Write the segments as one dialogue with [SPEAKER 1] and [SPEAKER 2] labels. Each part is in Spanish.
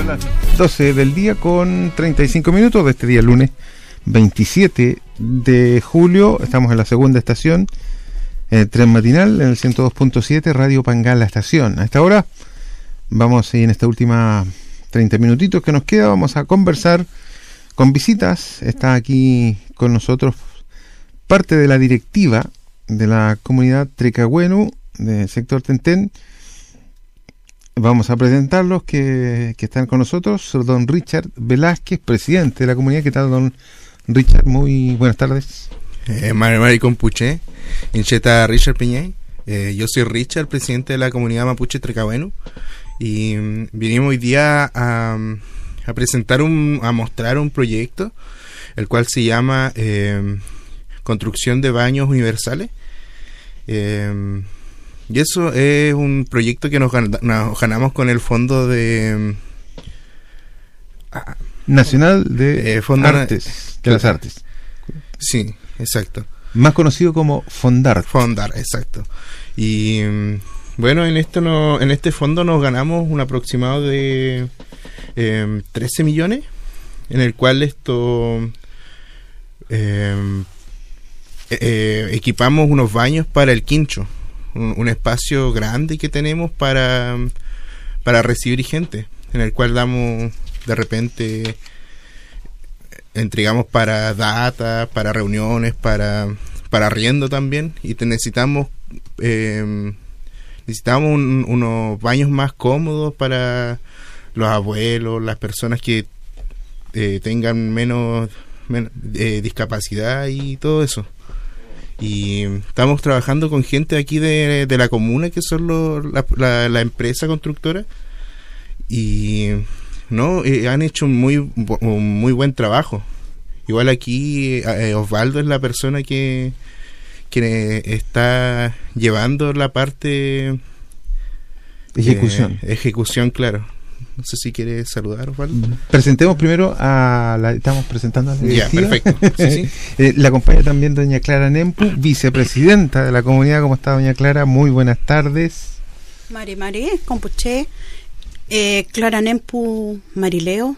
[SPEAKER 1] las 12 del día con 35 minutos de este día lunes 27 de julio. Estamos en la segunda estación, en el tren matinal, en el 102.7 Radio Pangal, la estación. A esta hora vamos, y en esta última 30 minutitos que nos queda, vamos a conversar con visitas. Está aquí con nosotros parte de la directiva de la comunidad Trecagüenu del sector Tentén. Vamos a presentarlos que están con nosotros. Don Richard Velázquez, presidente de la comunidad. ¿Qué tal, don Richard? Muy buenas tardes.
[SPEAKER 2] Mari Compuche, Incheta Richard Piñay. Yo soy Richard, presidente de la comunidad Mapuche Trecagüenu, y vinimos hoy día a presentar a mostrar un proyecto, el cual se llama Construcción de Baños Universales. Y eso es un proyecto que nos ganamos con el Fondo de
[SPEAKER 1] Nacional de Artes, de las Artes.
[SPEAKER 2] Sí, exacto.
[SPEAKER 1] Más conocido como Fondar.
[SPEAKER 2] Fondar, exacto. Y bueno, en este fondo nos ganamos un aproximado de 13 millones, en el cual equipamos unos baños para el quincho. Un espacio grande que tenemos para recibir gente, en el cual damos, de repente entregamos para data, para reuniones, para arriendo también, y necesitamos unos baños más cómodos para los abuelos, las personas que tengan menos discapacidad y todo eso. Y estamos trabajando con gente aquí de la comuna, que son la empresa constructora, y han hecho un muy buen trabajo. Igual aquí Osvaldo es la persona que está llevando la parte ejecución, claro. No sé si quiere saludar, Osvaldo.
[SPEAKER 1] Presentemos primero estamos presentando a la directiva.
[SPEAKER 2] Ya, perfecto. Sí.
[SPEAKER 1] La acompaña también doña Clara Nempu, vicepresidenta de la comunidad. ¿Cómo está, doña Clara? Muy buenas tardes.
[SPEAKER 3] Mari, Compuche, Clara Nempu Marileo,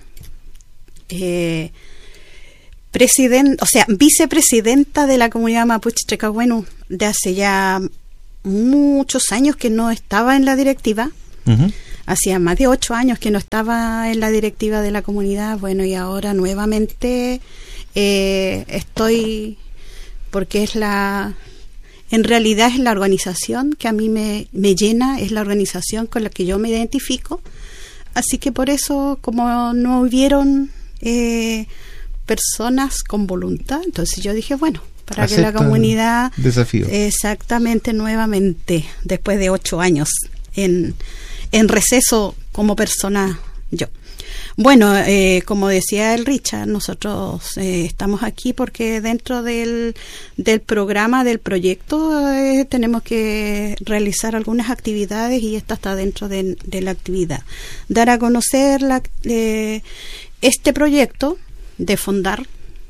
[SPEAKER 3] vicepresidenta de la comunidad Mapuche Trecagüenu de hace ya muchos años que no estaba en la directiva. Uh-huh. Hacía más de 8 años que no estaba en la directiva de la comunidad. Bueno, y ahora nuevamente estoy, porque en realidad es la organización que a mí me llena, es la organización con la que yo me identifico. Así que por eso, como no hubieron personas con voluntad, entonces yo dije, bueno, para que la comunidad...
[SPEAKER 1] Desafío.
[SPEAKER 3] Exactamente, nuevamente, después de 8 años en receso como persona yo. Bueno, como decía el Richard, nosotros estamos aquí porque dentro del programa, del proyecto, tenemos que realizar algunas actividades, y esta está dentro de la actividad. Dar a conocer este proyecto de Fondar.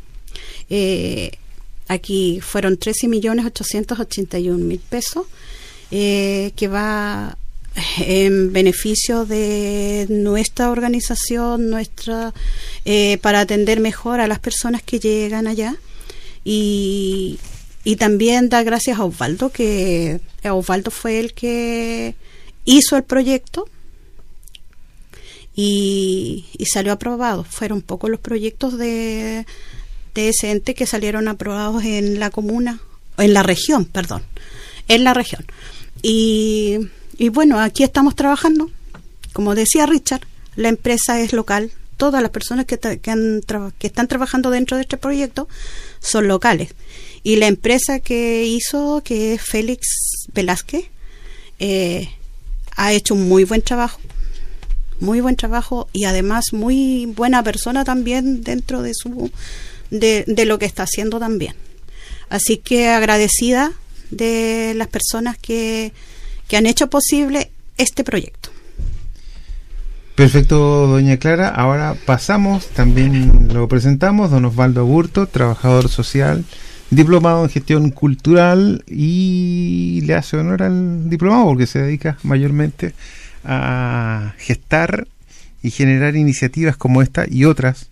[SPEAKER 3] Aquí fueron 13.881.000 pesos, que va en beneficio de nuestra organización, para atender mejor a las personas que llegan allá, y también dar gracias a Osvaldo, que Osvaldo fue el que hizo el proyecto y salió aprobado. Fueron pocos los proyectos de ese ente que salieron aprobados en la comuna, en la región. Y bueno, aquí estamos trabajando. Como decía Richard, la empresa es local. Todas las personas que están trabajando dentro de este proyecto son locales. Y la empresa que es Félix Velázquez, ha hecho un muy buen trabajo, y además muy buena persona también dentro de lo que está haciendo también. Así que agradecida de las personas que han hecho posible este proyecto.
[SPEAKER 1] Perfecto, doña Clara. Ahora pasamos, también lo presentamos, don Osvaldo Aburto, trabajador social, diplomado en gestión cultural, y le hace honor al diplomado porque se dedica mayormente a gestar y generar iniciativas como esta y otras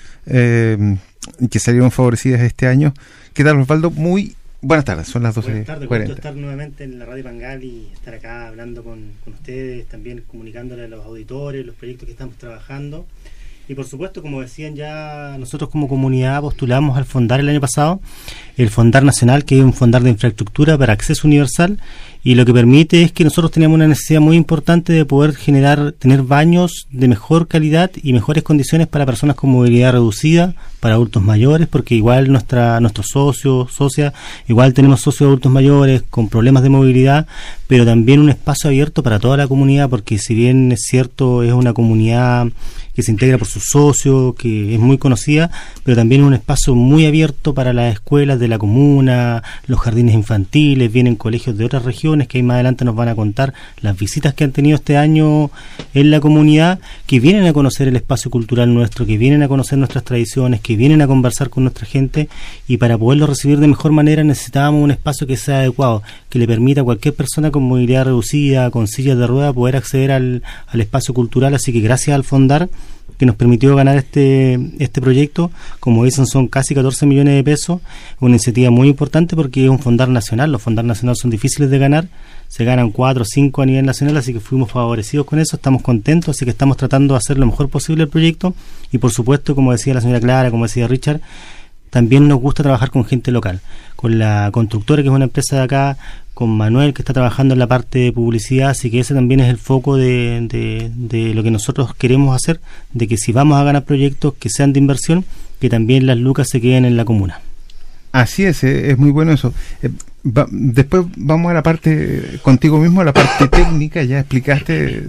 [SPEAKER 1] que salieron favorecidas este año. ¿Qué tal, Osvaldo? Muy buenas tardes, son las 12:40.
[SPEAKER 4] Buenas tardes, gusto estar nuevamente en la Radio Pangal y estar acá hablando con ustedes, también comunicándole a los auditores los proyectos que estamos trabajando. Y por supuesto, como decían ya, nosotros como comunidad postulamos al Fondar el año pasado, el Fondar Nacional, que es un fondar de infraestructura para acceso universal, y lo que permite es que nosotros teníamos una necesidad muy importante de poder tener baños de mejor calidad y mejores condiciones para personas con movilidad reducida, para adultos mayores, porque igual nuestros socios, igual tenemos socios adultos mayores con problemas de movilidad, pero también un espacio abierto para toda la comunidad, porque si bien es cierto, es una comunidad que se integra por sus socios, que es muy conocida, pero también es un espacio muy abierto para las escuelas de la comuna, los jardines infantiles, vienen colegios de otras regiones que ahí más adelante nos van a contar las visitas que han tenido este año en la comunidad, que vienen a conocer el espacio cultural nuestro, que vienen a conocer nuestras tradiciones, que vienen a conversar con nuestra gente, y para poderlo recibir de mejor manera necesitábamos un espacio que sea adecuado, que le permita a cualquier persona con movilidad reducida, con sillas de rueda, poder acceder al espacio cultural. Así que gracias al Fondar, que nos permitió ganar este proyecto, como dicen, son casi 14 millones de pesos, una iniciativa muy importante porque es un fondar nacional. Los fondar nacionales son difíciles de ganar, se ganan 4 o 5 a nivel nacional, así que fuimos favorecidos con eso, estamos contentos, así que estamos tratando de hacer lo mejor posible el proyecto, y por supuesto, como decía la señora Clara, como decía Richard, también nos gusta trabajar con gente local, con la constructora, que es una empresa de acá, con Manuel, que está trabajando en la parte de publicidad, así que ese también es el foco de lo que nosotros queremos hacer, de que si vamos a ganar proyectos que sean de inversión, que también las lucas se queden en la comuna.
[SPEAKER 1] Así es muy bueno eso. Después vamos a la parte, contigo mismo, a la parte técnica. Ya explicaste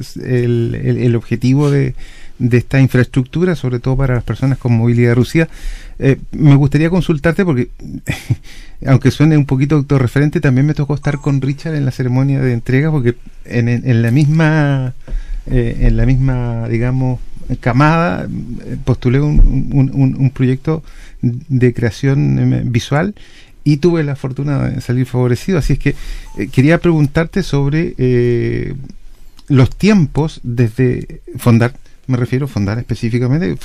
[SPEAKER 1] el objetivo de esta infraestructura, sobre todo para las personas con movilidad reducida. Me gustaría consultarte porque, aunque suene un poquito autorreferente, también me tocó estar con Richard en la ceremonia de entrega, porque en la misma digamos camada postulé un proyecto de creación visual y tuve la fortuna de salir favorecido. Así es que quería preguntarte sobre los tiempos desde Fondar. Me refiero a Fondar específicamente.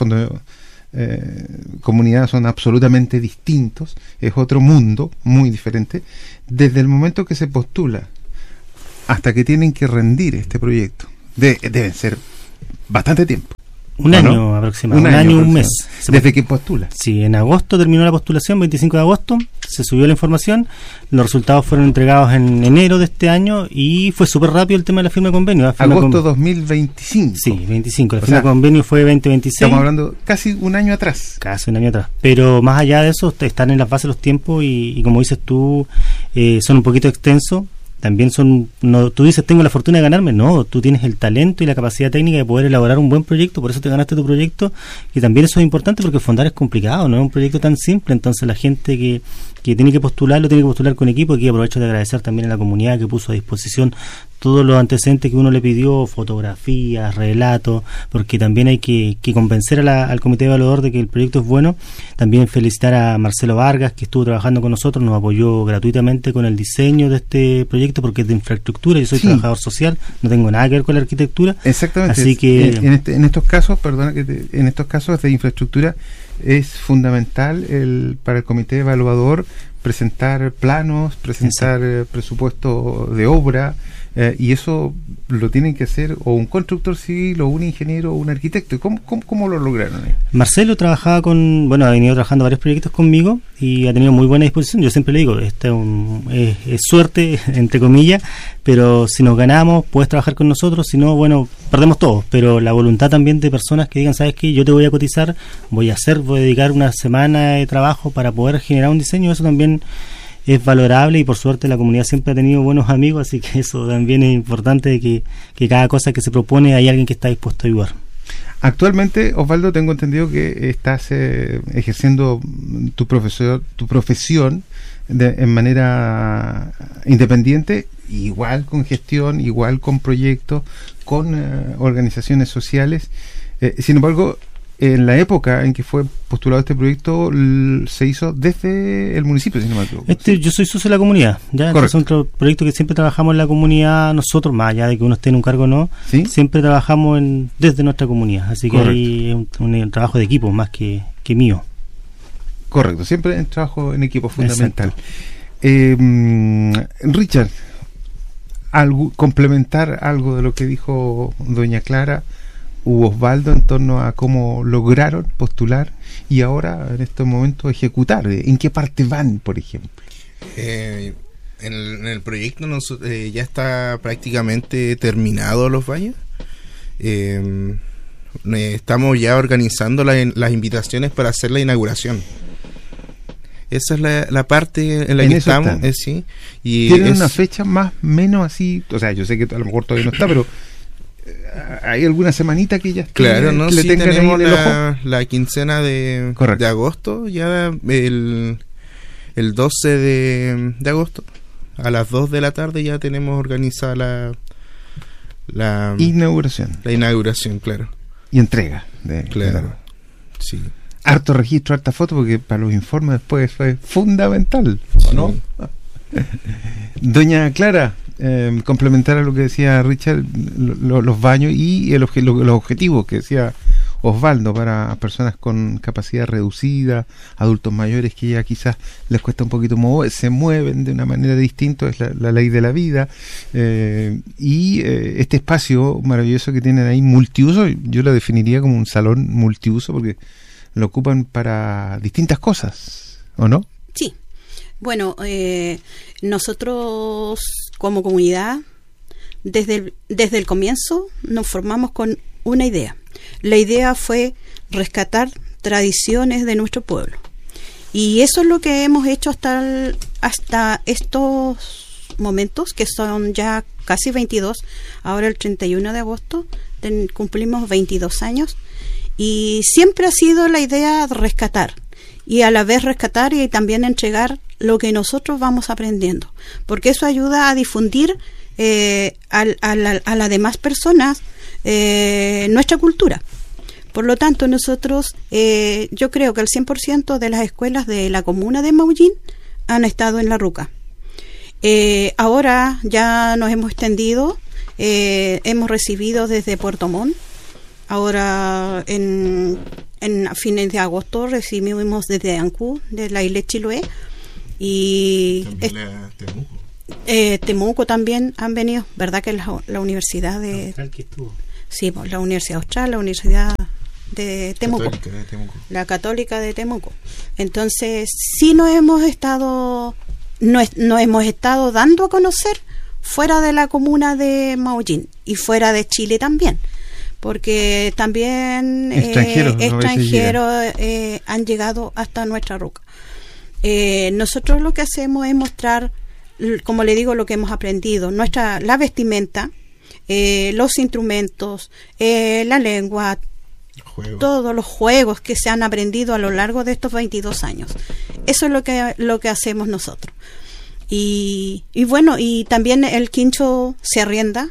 [SPEAKER 1] Comunidades son absolutamente distintos, es otro mundo muy diferente, desde el momento que se postula hasta que tienen que rendir este proyecto. Deben ser bastante tiempo.
[SPEAKER 4] Un año aproximadamente, un mes.
[SPEAKER 1] ¿Desde que postula?
[SPEAKER 4] Sí, en agosto terminó la postulación, 25 de agosto, se subió la información, los resultados fueron entregados en enero de este año y fue súper rápido el tema de la firma de convenio.
[SPEAKER 1] Agosto 2025.
[SPEAKER 4] Sí, 25, la firma de convenio fue 2026.
[SPEAKER 1] Estamos hablando casi un año atrás.
[SPEAKER 4] Casi un año atrás, pero más allá de eso, están en las bases los tiempos y como dices tú, son un poquito extensos. También tú dices, tengo la fortuna de ganarme. No, tú tienes el talento y la capacidad técnica de poder elaborar un buen proyecto, por eso te ganaste tu proyecto, y también eso es importante porque Fondar es complicado, no es un proyecto tan simple. Entonces la gente que tiene que postular, lo tiene que postular con equipo. Aquí aprovecho de agradecer también a la comunidad que puso a disposición todos los antecedentes que uno le pidió, fotografías, relatos, porque también hay que convencer al comité evaluador de que el proyecto es bueno. También felicitar a Marcelo Vargas, que estuvo trabajando con nosotros, nos apoyó gratuitamente con el diseño de este proyecto, porque es de infraestructura, yo soy trabajador social, no tengo nada que ver con la arquitectura.
[SPEAKER 1] Exactamente.
[SPEAKER 4] Así que
[SPEAKER 1] en estos casos, en estos casos de infraestructura es fundamental para el comité evaluador presentar planos, presentar presupuesto de obra, y eso lo tienen que hacer o un constructor civil o un ingeniero o un arquitecto. ¿Cómo lo lograron?
[SPEAKER 4] Marcelo trabajaba ha venido trabajando varios proyectos conmigo y ha tenido muy buena disposición. Yo siempre le digo, es suerte, entre comillas, pero si nos ganamos, puedes trabajar con nosotros, si no, perdemos todos. Pero la voluntad también de personas que digan, ¿sabes qué? Yo te voy a cotizar, voy a dedicar una semana de trabajo para poder generar un diseño. Eso también es valorable, y por suerte la comunidad siempre ha tenido buenos amigos, así que eso también es importante, que cada cosa que se propone hay alguien que está dispuesto a ayudar.
[SPEAKER 1] Actualmente, Osvaldo, tengo entendido que estás ejerciendo tu profesión en manera independiente, igual con gestión, igual con proyectos, con organizaciones sociales. Sin embargo, en la época en que fue postulado este proyecto se hizo desde el municipio, si no me equivoco.
[SPEAKER 4] Yo soy socio de la comunidad, ¿ya? Es otro proyecto que siempre trabajamos en la comunidad nosotros, más allá de que uno esté en un cargo o no, ¿sí? Siempre trabajamos desde nuestra comunidad, así que ahí es un trabajo de equipo más que mío.
[SPEAKER 1] Correcto, siempre en trabajo en equipo fundamental. Richard, complementar algo de lo que dijo doña Clara u Osvaldo en torno a cómo lograron postular y ahora en estos momentos ejecutar. ¿En qué parte van, por ejemplo?
[SPEAKER 2] En el proyecto ya está prácticamente terminado Los Baños. Estamos ya organizando las invitaciones para hacer la inauguración. Esa es la parte en la que estamos. Sí, y
[SPEAKER 1] ¿tienen una fecha más o menos así? O sea, yo sé que a lo mejor todavía no está, pero ¿hay alguna semanita que ya
[SPEAKER 2] claro, no, sí, tenemos la quincena de agosto, ya el 12 de agosto, a las 2 de la tarde ya tenemos organizada la
[SPEAKER 1] inauguración.
[SPEAKER 2] La inauguración, claro.
[SPEAKER 1] Y entrega.
[SPEAKER 2] Claro, sí.
[SPEAKER 1] Harto registro, harta foto, porque para los informes después fue fundamental, ¿no? Sí. Doña Clara, complementar a lo que decía Richard, los baños y los objetivos que decía Osvaldo para personas con capacidad reducida, adultos mayores que ya quizás les cuesta un poquito mover, se mueven de una manera distinta, es la ley de la vida, y este espacio maravilloso que tienen ahí, multiuso, yo lo definiría como un salón multiuso porque lo ocupan para distintas cosas, ¿o no?
[SPEAKER 3] Sí. Bueno, nosotros como comunidad, desde el comienzo, nos formamos con una idea. La idea fue rescatar tradiciones de nuestro pueblo. Y eso es lo que hemos hecho hasta estos momentos, que son ya casi 22. Ahora el 31 de agosto cumplimos 22 años. Y siempre ha sido la idea de rescatar. Y a la vez rescatar y también entregar lo que nosotros vamos aprendiendo. Porque eso ayuda a difundir a las demás personas nuestra cultura. Por lo tanto, nosotros, yo creo que el 100% de las escuelas de la comuna de Maullín han estado en la ruca. Ahora ya nos hemos extendido, hemos recibido desde Puerto Montt. Ahora, a fines de agosto, recibimos desde Ancú, de la isla Chiloé. Y
[SPEAKER 2] también
[SPEAKER 3] Temuco también han venido, ¿verdad? Que la universidad de...
[SPEAKER 4] Austral que estuvo.
[SPEAKER 3] Sí, pues, la Universidad Austral, la Universidad de Temuco. La Católica de Temuco. Entonces, sí nos hemos estado dando a conocer fuera de la comuna de Maullín y fuera de Chile también. Porque también extranjeros han llegado hasta nuestra ruca. Nosotros lo que hacemos es mostrar, como le digo, lo que hemos aprendido, la vestimenta, los instrumentos, la lengua, todos los juegos que se han aprendido a lo largo de estos 22 años. Eso es lo que hacemos nosotros. Y bueno, y también el quincho se arrienda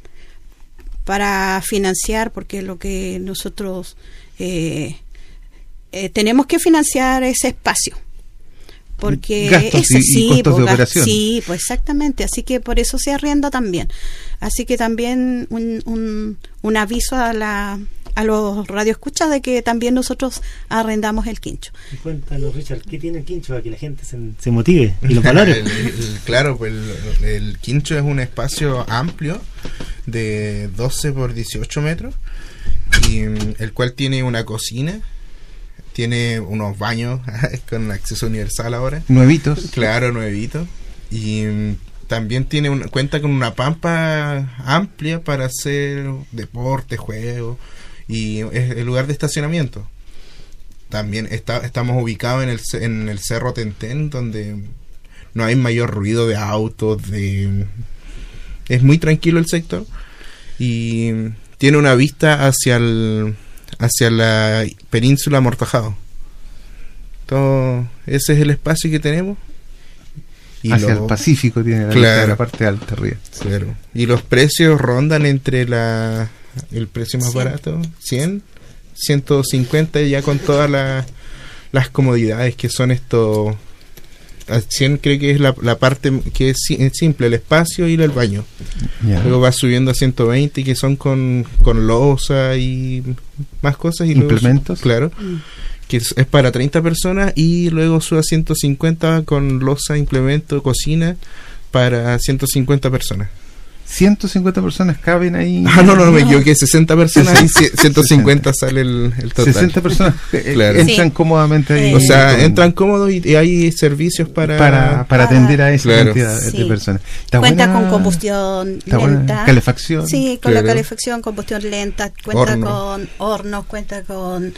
[SPEAKER 3] para financiar, porque lo que nosotros tenemos que financiar ese espacio, porque
[SPEAKER 1] gastos y costos de operación.
[SPEAKER 3] Sí, pues exactamente, así que por eso se arrienda también. Así que también un aviso a los radioescuchas de que también nosotros arrendamos el quincho.
[SPEAKER 4] Y cuéntanos, Richard, ¿qué tiene el quincho para que la gente se motive y lo valore?
[SPEAKER 2] Claro, pues el quincho es un espacio amplio de 12 por 18 metros, y el cual tiene una cocina, tiene unos baños con acceso universal ahora.
[SPEAKER 1] Nuevitos.
[SPEAKER 2] Claro, nuevitos. Y también cuenta con una pampa amplia para hacer deporte, juegos, y es el lugar de estacionamiento. También estamos ubicados en el Cerro Tentén, donde no hay mayor ruido de autos, es muy tranquilo el sector, y tiene una vista hacia la península Amortajado. Todo ese es el espacio que tenemos.
[SPEAKER 1] Y hacia el Pacífico tiene la parte alta arriba.
[SPEAKER 2] Claro. Y los precios rondan entre el precio más barato, 100, 150 ya con todas las comodidades que son esto. Al 100 creo que es la parte que es simple, el espacio y el baño.
[SPEAKER 1] Ya.
[SPEAKER 2] Luego va subiendo a 120 que son con losa y más cosas. Y
[SPEAKER 1] implementos.
[SPEAKER 2] Luego, claro, que es para 30 personas, y luego sube a 150 con losa, implemento, cocina para 150 personas.
[SPEAKER 1] 150 personas caben ahí.
[SPEAKER 2] No, me equivoqué, 60 personas y 150 sale el total.
[SPEAKER 1] 60 personas
[SPEAKER 2] Claro.
[SPEAKER 1] entran
[SPEAKER 3] Sí.
[SPEAKER 1] cómodos ahí.
[SPEAKER 2] O sea, entran cómodos y hay servicios para
[SPEAKER 1] atender a esa
[SPEAKER 2] Claro.
[SPEAKER 1] cantidad
[SPEAKER 3] Sí.
[SPEAKER 1] de personas. Está
[SPEAKER 3] Cuenta
[SPEAKER 1] buena-
[SPEAKER 3] con combustión
[SPEAKER 1] está buena
[SPEAKER 3] lenta.
[SPEAKER 1] calefacción.
[SPEAKER 3] Sí, con
[SPEAKER 2] Claro.
[SPEAKER 3] la calefacción, combustión lenta. Cuenta
[SPEAKER 2] Horno.
[SPEAKER 3] con hornos, cuenta con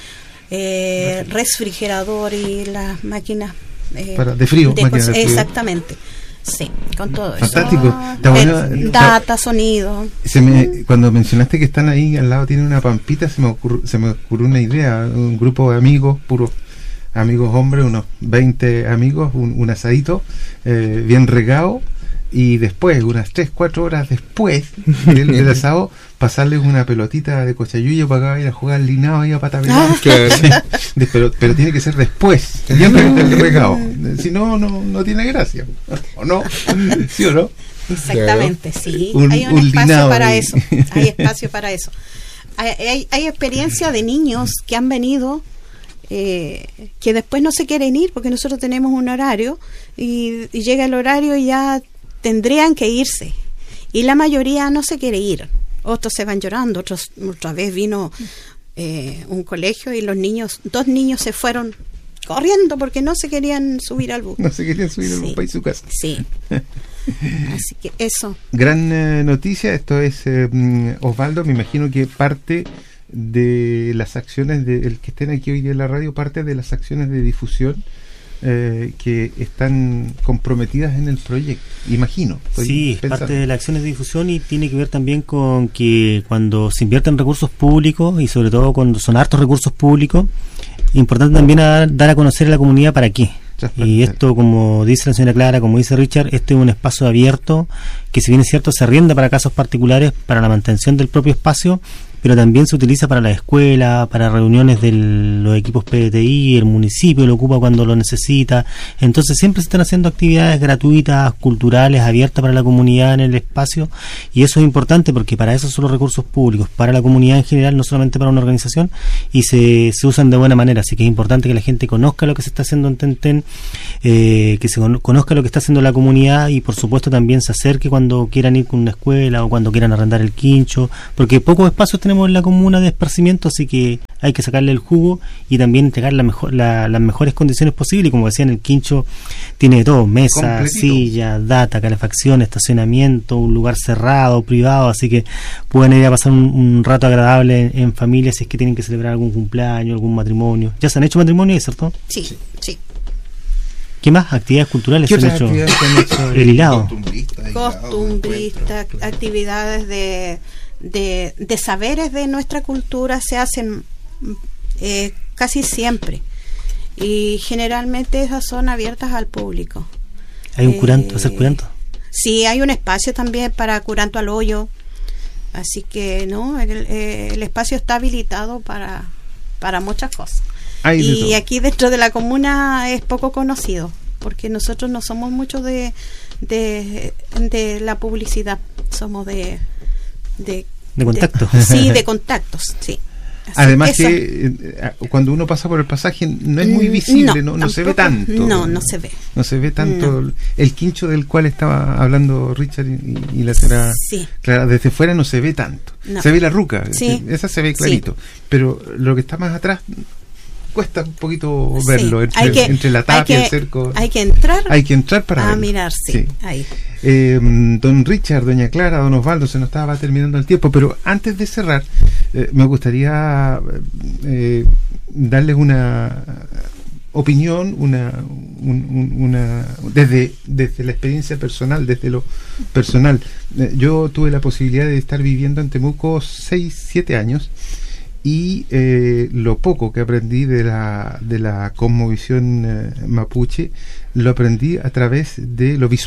[SPEAKER 3] refrigerador y las máquinas
[SPEAKER 1] De frío, máquinas de frío.
[SPEAKER 3] Exactamente. Sí, con todo
[SPEAKER 1] Fantástico.
[SPEAKER 3] eso.
[SPEAKER 1] Está bueno,
[SPEAKER 3] Data, sonido.
[SPEAKER 1] Cuando mencionaste que están ahí al lado, tiene una pampita, se me ocurrió una idea. Un grupo de amigos, puros amigos hombres, unos 20 amigos, un asadito bien regado, y después, unas 3-4 horas después del asado, pasarles una pelotita de cochayuyo para acá, ir a jugar linado ahí a pata pelada.
[SPEAKER 2] Claro.
[SPEAKER 1] Pero tiene que ser después, bien regado. Si no, no tiene gracia. ¿O no? ¿Sí o no?
[SPEAKER 3] Exactamente, sí.
[SPEAKER 1] Un
[SPEAKER 3] Hay un espacio
[SPEAKER 1] linado
[SPEAKER 3] para
[SPEAKER 1] ahí.
[SPEAKER 3] eso. Hay espacio para eso. Hay experiencia de niños que han venido que después no se quieren ir porque nosotros tenemos un horario y llega el horario y ya tendrían que irse. Y la mayoría no se quiere ir. Otros se van llorando. Otra vez vino un colegio y dos niños se fueron corriendo porque no se querían subir al bus.
[SPEAKER 1] No se querían subir
[SPEAKER 3] Sí.
[SPEAKER 1] al país su casa.
[SPEAKER 3] Sí. Así que eso.
[SPEAKER 1] Gran noticia, esto es Osvaldo, me imagino que parte de las acciones el que estén aquí hoy día en la radio, parte de las acciones de difusión que están comprometidas en el proyecto, imagino. Estoy
[SPEAKER 4] Sí,
[SPEAKER 1] pensando.
[SPEAKER 4] parte de las acciones de difusión, y tiene que ver también con que cuando se invierten recursos públicos, y sobre todo cuando son hartos recursos públicos, importante también dar a conocer a la comunidad para qué. Y esto, como dice la señora Clara, como dice Richard, este es un espacio abierto que, si bien es cierto, se arrienda para casos particulares, para la mantención del propio espacio, pero también se utiliza para la escuela, para reuniones de los equipos PDTI, el municipio lo ocupa cuando lo necesita. Entonces siempre se están haciendo actividades gratuitas, culturales, abiertas para la comunidad en el espacio, y eso es importante porque para eso son los recursos públicos, para la comunidad en general, no solamente para una organización, y se usan de buena manera. Así que es importante que la gente conozca lo que se está haciendo en Tentén, que se conozca lo que está haciendo la comunidad, y por supuesto también se acerque cuando quieran ir con una escuela o cuando quieran arrendar el quincho, porque pocos espacios tenemos en la comuna de esparcimiento, así que hay que sacarle el jugo y también entregar las mejores condiciones posibles. Y como decían, el quincho tiene de todo: mesa,
[SPEAKER 1] completito,
[SPEAKER 4] silla, data, calefacción, estacionamiento, un lugar cerrado, privado, así que pueden ir a pasar un rato agradable en familia si es que tienen que celebrar algún cumpleaños, algún matrimonio. ¿Ya se han hecho matrimonios, cierto?
[SPEAKER 3] Sí, sí.
[SPEAKER 4] ¿Qué más? Actividades culturales
[SPEAKER 1] ¿Qué
[SPEAKER 4] se han
[SPEAKER 1] otras
[SPEAKER 4] hecho?
[SPEAKER 1] actividades se han hecho?
[SPEAKER 4] El hilado.
[SPEAKER 3] Costumbristas, actividades de saberes de nuestra cultura se hacen casi siempre, y generalmente esas son abiertas al público.
[SPEAKER 4] ¿Hay un curanto? ¿Hacer curanto?
[SPEAKER 3] Sí, hay un espacio también para curanto al hoyo, así que no, el espacio está habilitado para muchas cosas.
[SPEAKER 1] Hay de
[SPEAKER 3] Y
[SPEAKER 1] todo.
[SPEAKER 3] aquí dentro de la comuna es poco conocido, porque nosotros no somos mucho de la publicidad, somos de
[SPEAKER 4] contacto.
[SPEAKER 3] Sí, de contactos, sí. Así
[SPEAKER 1] Además
[SPEAKER 3] eso.
[SPEAKER 1] que cuando uno pasa por el pasaje no es muy visible, no se ve
[SPEAKER 3] tampoco.
[SPEAKER 1] tanto.
[SPEAKER 3] No se ve.
[SPEAKER 1] No se ve tanto
[SPEAKER 3] No.
[SPEAKER 1] el quincho del cual estaba hablando Richard y la señora
[SPEAKER 3] Sí.
[SPEAKER 1] Clara. Desde fuera no se ve tanto.
[SPEAKER 3] No.
[SPEAKER 1] Se ve la ruca,
[SPEAKER 3] Sí.
[SPEAKER 1] esa se ve clarito. Pero lo que está más atrás cuesta un poquito
[SPEAKER 3] Sí.
[SPEAKER 1] verlo, entre la tapia y el cerco.
[SPEAKER 3] Hay que entrar
[SPEAKER 1] para
[SPEAKER 3] a
[SPEAKER 1] verlo.
[SPEAKER 3] mirar, sí. Ahí.
[SPEAKER 1] Don Richard, doña Clara, don Osvaldo, se nos estaba terminando el tiempo, pero antes de cerrar, me gustaría darles una opinión, desde la experiencia personal, desde lo personal. Yo tuve la posibilidad de estar viviendo en Temuco 6-7 años, y lo poco que aprendí de la cosmovisión mapuche lo aprendí a través de lo visual.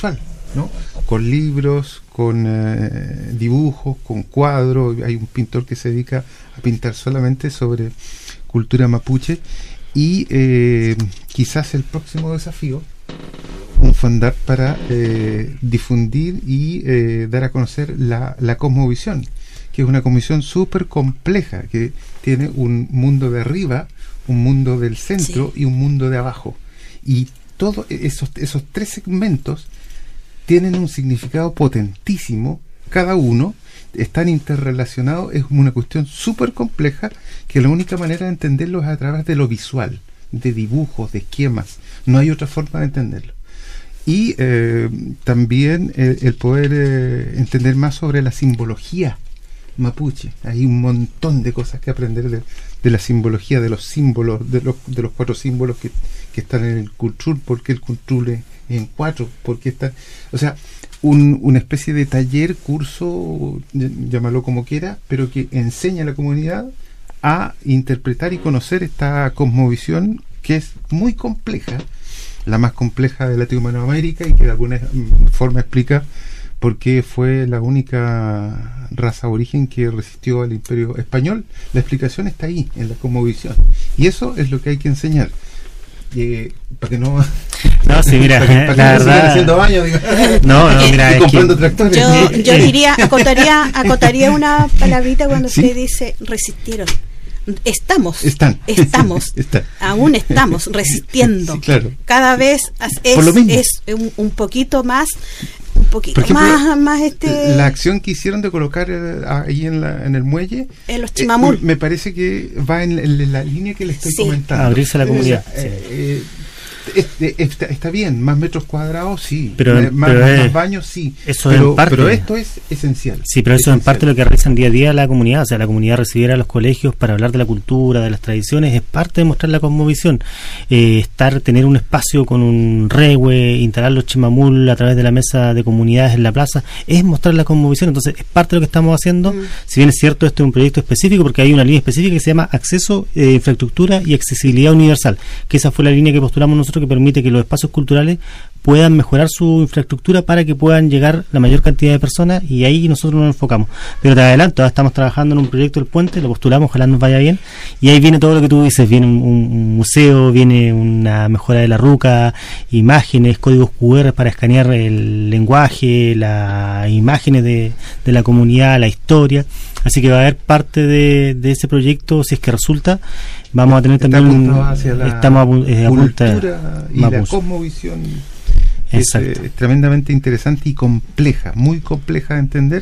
[SPEAKER 1] ¿no? Con libros, con dibujos, con cuadros. Hay un pintor que se dedica a pintar solamente sobre cultura mapuche. Y quizás el próximo desafío, un fondar para difundir y dar a conocer la cosmovisión, que es una cosmovisión súper compleja, que tiene un mundo de arriba, un mundo del centro y un mundo de abajo. Y todos esos tres segmentos tienen un significado potentísimo, cada uno, están interrelacionados, es una cuestión súper compleja, que la única manera de entenderlo es a través de lo visual, de dibujos, de esquemas. No hay otra forma de entenderlo. Y también el poder entender más sobre la simbología mapuche. Hay un montón de cosas que aprender de la simbología, de los símbolos, de los 4 símbolos que están en el Cultrul. ¿Por qué el Cultrul es en 4? ¿Por qué está? O sea, una especie de taller, curso, llámalo como quiera, pero que enseña a la comunidad a interpretar y conocer esta cosmovisión, que es muy compleja, la más compleja de Latinoamérica, y que de alguna forma explica por qué fue la única raza aborigen que resistió al Imperio Español. La explicación está ahí, en la cosmovisión, y eso es lo que hay que enseñar. Para que no
[SPEAKER 5] sí, mira,
[SPEAKER 1] para que
[SPEAKER 5] la
[SPEAKER 1] no sigan
[SPEAKER 5] verdad,
[SPEAKER 1] haciendo baño, digo,
[SPEAKER 5] mira,
[SPEAKER 1] y comprando tractores.
[SPEAKER 3] Yo diría, acotaría una palabrita cuando usted dice resistieron. Estamos aún estamos resistiendo.
[SPEAKER 1] Sí, claro.
[SPEAKER 3] Cada vez es un poquito más, por ejemplo, más
[SPEAKER 1] la acción que hicieron de colocar ahí en el muelle,
[SPEAKER 3] en los chimamul,
[SPEAKER 1] me parece que va en la línea que le estoy comentando.
[SPEAKER 5] Abrirse a la comunidad.
[SPEAKER 1] Está bien, más metros cuadrados, sí,
[SPEAKER 5] pero
[SPEAKER 1] más baños, sí,
[SPEAKER 5] eso
[SPEAKER 1] pero esto es esencial.
[SPEAKER 5] Sí, pero eso es en parte lo que realizan día a día la comunidad. O sea, la comunidad recibir a los colegios para hablar de la cultura, de las tradiciones, es parte de mostrar la cosmovisión. Tener un espacio con un rehue, instalar los chimamul a través de la mesa de comunidades en la plaza, es mostrar la cosmovisión. Entonces, es parte de lo que estamos haciendo. Si bien es cierto, esto es un proyecto específico, porque hay una línea específica que se llama Acceso, Infraestructura y Accesibilidad Universal, que esa fue la línea que postulamos nosotros, que permite que los espacios culturales puedan mejorar su infraestructura para que puedan llegar la mayor cantidad de personas, y ahí nosotros nos enfocamos. Pero te adelanto, ahora estamos trabajando en un proyecto del puente, lo postulamos, ojalá nos vaya bien, y ahí viene todo lo que tú dices, viene un museo, viene una mejora de la ruca, imágenes, códigos QR para escanear el lenguaje, las imágenes de la comunidad, la historia. Así que va a haber parte de ese proyecto, si es que resulta. Vamos a tener también estamos a
[SPEAKER 1] cultura y la cosmovisión. Es tremendamente interesante y compleja, muy compleja de entender.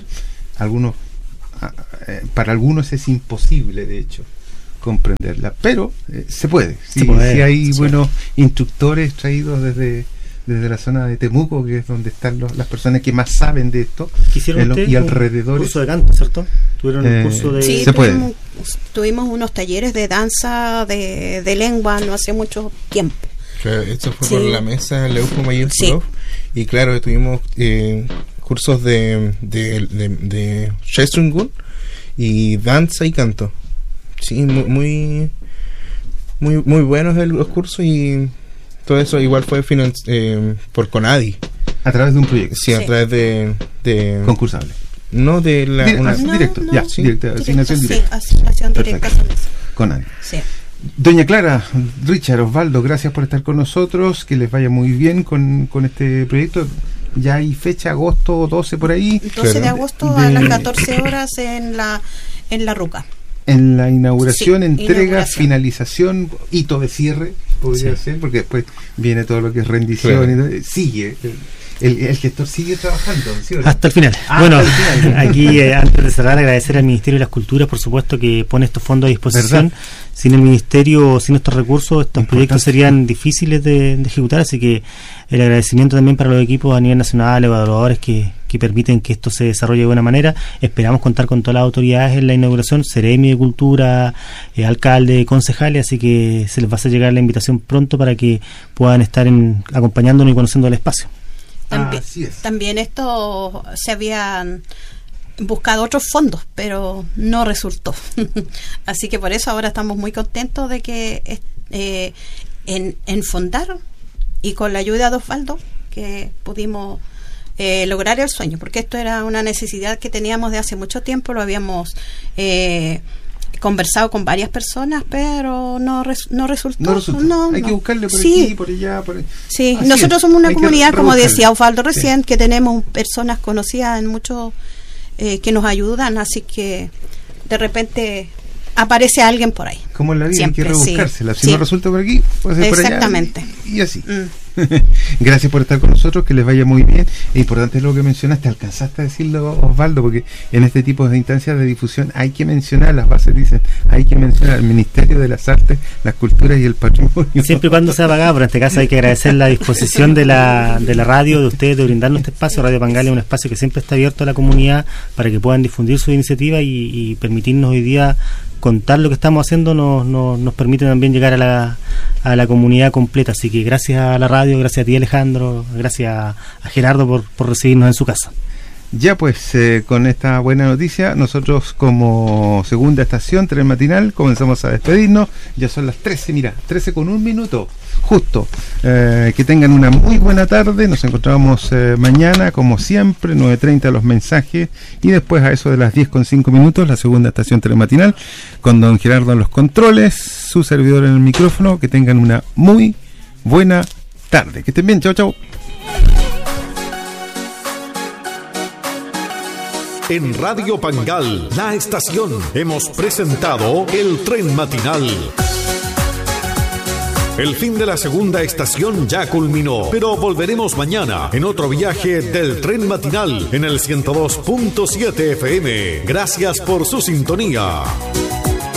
[SPEAKER 1] Para algunos es imposible, de hecho, comprenderla, pero se puede. Si hay buenos instructores traídos desde la zona de Temuco, que es donde están las personas que más saben de esto, y alrededor.
[SPEAKER 5] Curso de canto, ¿cierto? Tuvieron un curso de...
[SPEAKER 3] Sí, tuvimos unos talleres de danza, de lengua, no hace mucho tiempo.
[SPEAKER 2] Claro, esto fue por la mesa Leuco Mayor Club, y claro, tuvimos cursos de Shestrungun y danza y canto. Sí, muy buenos los cursos, y todo eso igual fue por CONADI.
[SPEAKER 1] A través de un proyecto.
[SPEAKER 2] Sí, a través de
[SPEAKER 1] concursable.
[SPEAKER 2] No de la...
[SPEAKER 1] directo, asignación directa.
[SPEAKER 3] Asignación directa.
[SPEAKER 1] CONADI.
[SPEAKER 3] Sí.
[SPEAKER 1] Doña Clara, Richard, Osvaldo, gracias por estar con nosotros, que les vaya muy bien con este proyecto. Ya hay fecha, agosto 12 por ahí.
[SPEAKER 3] 12 de agosto a las 14 horas en la Ruca.
[SPEAKER 1] En la inauguración, entrega, finalización, hito de cierre, podría ser, porque después viene todo lo que es rendición, y todo, sigue. El gestor sigue trabajando, ¿sí?
[SPEAKER 5] Hasta el final. Aquí antes de cerrar, agradecer al Ministerio de las Culturas, por supuesto, que pone estos fondos a disposición. ¿Verdad? Sin el Ministerio, sin estos recursos, estos proyectos serían difíciles de ejecutar, así que el agradecimiento también para los equipos a nivel nacional, evaluadores que permiten que esto se desarrolle de buena manera. Esperamos contar con todas las autoridades en la inauguración, Seremi de Cultura, alcalde, concejales, así que se les va a hacer llegar la invitación pronto para que puedan estar acompañándonos y conociendo el espacio.
[SPEAKER 3] También esto se habían buscado otros fondos, pero no resultó. Así que por eso ahora estamos muy contentos de que en Fondar, y con la ayuda de Osvaldo, que pudimos lograr el sueño, porque esto era una necesidad que teníamos de hace mucho tiempo, lo habíamos conversado con varias personas, pero no resultó.
[SPEAKER 1] Hay que buscarle por
[SPEAKER 3] sí.
[SPEAKER 1] aquí, por allá, por ahí.
[SPEAKER 3] Sí,
[SPEAKER 1] Así
[SPEAKER 3] nosotros
[SPEAKER 1] es.
[SPEAKER 3] somos una
[SPEAKER 1] Hay que
[SPEAKER 3] comunidad, como
[SPEAKER 1] rebuscarle.
[SPEAKER 3] decía Osvaldo recién,
[SPEAKER 1] Sí.
[SPEAKER 3] que tenemos personas conocidas en muchos que nos ayudan, así que de repente aparece alguien por ahí.
[SPEAKER 1] Como en la vida,
[SPEAKER 3] Siempre,
[SPEAKER 1] hay que rebuscársela.
[SPEAKER 3] sí.
[SPEAKER 1] Si
[SPEAKER 3] Sí.
[SPEAKER 1] no resulta por aquí, puede ser por allá.
[SPEAKER 3] Exactamente.
[SPEAKER 1] Y así.
[SPEAKER 3] Mm.
[SPEAKER 1] Gracias por estar con nosotros, que les vaya muy bien. Es importante lo que mencionaste, alcanzaste a decirlo, Osvaldo, porque en este tipo de instancias de difusión hay que mencionar, las bases dicen, hay que mencionar el Ministerio de las Artes, las Culturas y el Patrimonio.
[SPEAKER 5] Siempre y cuando sea pagado, pero en este caso hay que agradecer la disposición de la radio, de ustedes, de brindarnos este espacio. Radio Pangal es un espacio que siempre está abierto a la comunidad para que puedan difundir su iniciativa y permitirnos hoy día contar lo que estamos haciendo. Nos permite también llegar a la comunidad completa. Así que gracias a la radio, gracias a ti, Alejandro, gracias a Gerardo por recibirnos en su casa.
[SPEAKER 1] Ya pues, con esta buena noticia, nosotros como segunda estación, Tren Matinal, comenzamos a despedirnos. Ya son las 13, mira, 13 con un minuto, justo. Que tengan una muy buena tarde. Nos encontramos mañana, como siempre, 9:30 los mensajes. Y después a eso de las 10 con 5 minutos, la segunda estación Tren Matinal, con don Gerardo en los controles, su servidor en el micrófono. Que tengan una muy buena tarde. Que estén bien, chao, chao.
[SPEAKER 6] En Radio Pangal, la estación, hemos presentado el Tren Matinal. El fin de la segunda estación ya culminó, pero volveremos mañana en otro viaje del Tren Matinal en el 102.7 FM. Gracias por su sintonía.